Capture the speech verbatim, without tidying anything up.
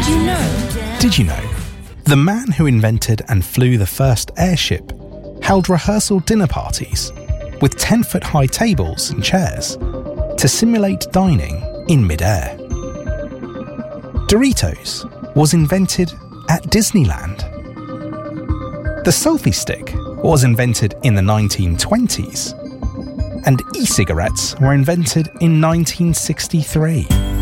Did you know? Did you know? The man who invented and flew the first airship held rehearsal dinner parties with ten-foot-high tables and chairs to simulate dining in mid-air. Doritos was invented at Disneyland. The selfie stick was invented in the nineteen twenties, and e-cigarettes were invented in nineteen sixty-three.